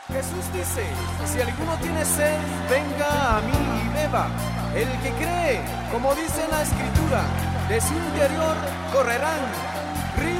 Jesús dice, si alguno tiene sed, venga a mí y beba. El que cree, como dice la Escritura, de su interior correrán ríos